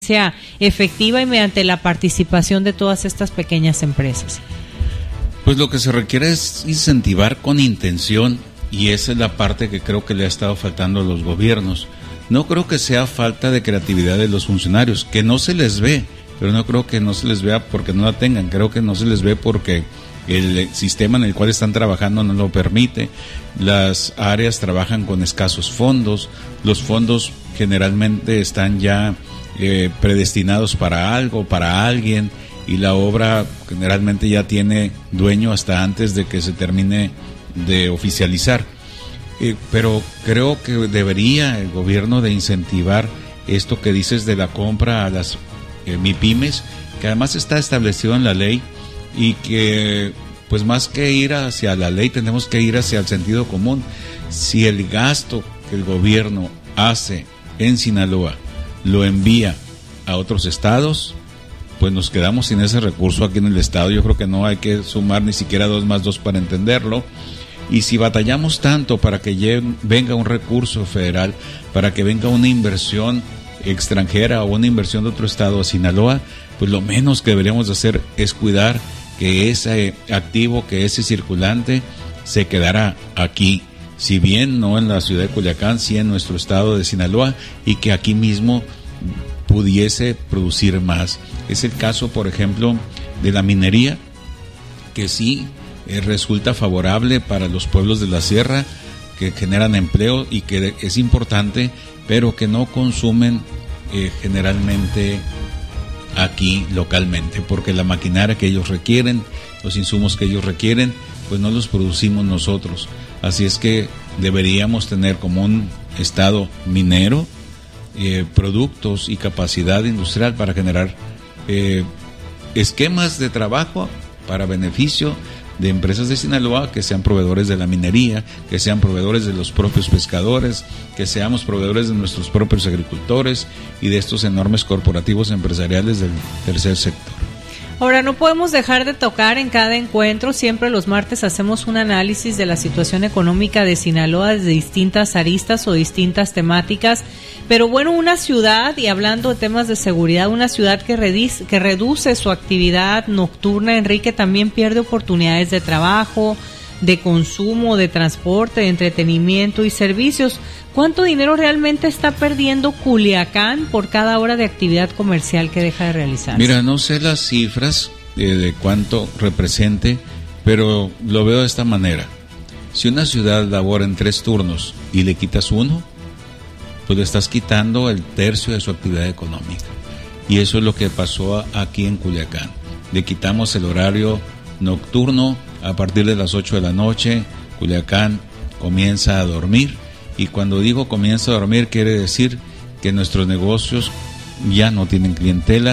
competencia efectiva y mediante la participación de todas estas pequeñas empresas? Pues lo que se requiere es incentivar con intención, y esa es la parte que creo que le ha estado faltando a los gobiernos. No creo que sea falta de creatividad de los funcionarios, que no se les ve, pero no creo que no se les vea porque no la tengan, creo que no se les ve porque el sistema en el cual están trabajando no lo permite. Las áreas trabajan con escasos fondos, los fondos generalmente están ya predestinados para algo, para alguien, y la obra generalmente ya tiene dueño hasta antes de que se termine de oficializar. Pero creo que debería el gobierno de incentivar esto que dices de la compra a las MIPYMES, que además está establecido en la ley, y que pues más que ir hacia la ley tenemos que ir hacia el sentido común. Si el gasto que el gobierno hace en Sinaloa lo envía a otros estados, pues nos quedamos sin ese recurso aquí en el estado. Yo creo que no hay que sumar ni siquiera 2 más 2 para entenderlo. Y si batallamos tanto para que venga un recurso federal, para que venga una inversión extranjera o una inversión de otro estado a Sinaloa, pues lo menos que deberíamos hacer es cuidar que ese activo, que ese circulante se quedara aquí, si bien no en la ciudad de Culiacán, sí en nuestro estado de Sinaloa, y que aquí mismo pudiese producir más. Es el caso, por ejemplo, de la minería, que sí resulta favorable para los pueblos de la sierra, que generan empleo y que es importante, pero que no consumen generalmente aquí localmente, porque la maquinaria que ellos requieren, los insumos que ellos requieren, pues no los producimos nosotros. Así es que deberíamos tener como un estado minero productos y capacidad industrial para generar esquemas de trabajo para beneficio de empresas de Sinaloa, que sean proveedores de la minería, que sean proveedores de los propios pescadores, que seamos proveedores de nuestros propios agricultores y de estos enormes corporativos empresariales del tercer sector. Ahora, no podemos dejar de tocar en cada encuentro, siempre los martes hacemos un análisis de la situación económica de Sinaloa desde distintas aristas o distintas temáticas, pero bueno, una ciudad, y hablando de temas de seguridad, una ciudad que reduce su actividad nocturna, Enrique, también pierde oportunidades de trabajo, de consumo, de transporte, de entretenimiento y servicios. ¿Cuánto dinero realmente está perdiendo Culiacán por cada hora de actividad comercial que deja de realizar? Mira, no sé las cifras de cuánto represente, pero lo veo de esta manera. Si una ciudad labora en 3 turnos y le quitas 1, pues le estás quitando el tercio de su actividad económica. Y eso es lo que pasó aquí en Culiacán. Le quitamos el horario nocturno. A partir de las 8 de la noche, Culiacán comienza a dormir. Y cuando digo comienza a dormir, quiere decir que nuestros negocios ya no tienen clientela,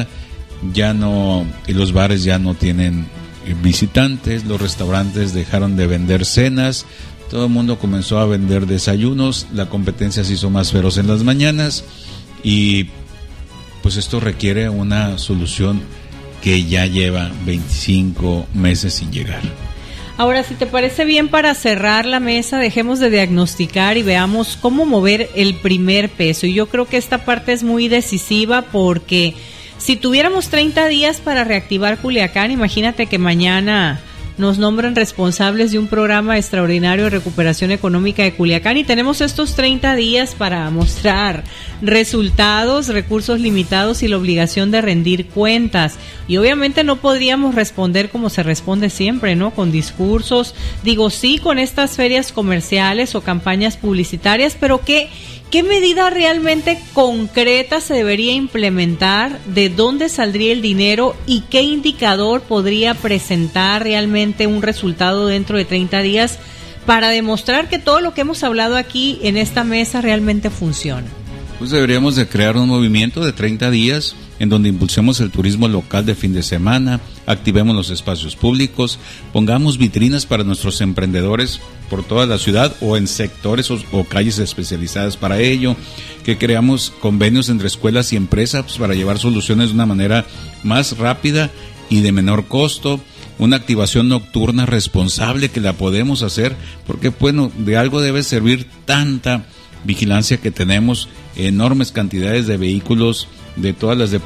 y los bares ya no tienen visitantes, los restaurantes dejaron de vender cenas, todo el mundo comenzó a vender desayunos, la competencia se hizo más feroz en las mañanas, y pues esto requiere una solución que ya lleva 25 meses sin llegar. Ahora, si te parece bien, para cerrar la mesa, dejemos de diagnosticar y veamos cómo mover el primer peso. Y yo creo que esta parte es muy decisiva, porque si tuviéramos 30 días para reactivar Culiacán, imagínate que mañana nos nombran responsables de un programa extraordinario de recuperación económica de Culiacán y tenemos estos 30 días para mostrar resultados, recursos limitados y la obligación de rendir cuentas. Y obviamente no podríamos responder como se responde siempre, ¿no? Con discursos, sí, con estas ferias comerciales o campañas publicitarias, pero ¿qué medida realmente concreta se debería implementar? ¿De dónde saldría el dinero? ¿Y qué indicador podría presentar realmente un resultado dentro de 30 días para demostrar que todo lo que hemos hablado aquí en esta mesa realmente funciona? Pues deberíamos de crear un movimiento de 30 días en donde impulsemos el turismo local de fin de semana, activemos los espacios públicos, pongamos vitrinas para nuestros emprendedores por toda la ciudad o en sectores o calles especializadas para ello, que creamos convenios entre escuelas y empresas para llevar soluciones de una manera más rápida y de menor costo, una activación nocturna responsable que la podemos hacer, porque bueno, de algo debe servir tanta vigilancia que tenemos, enormes cantidades de vehículos de todas las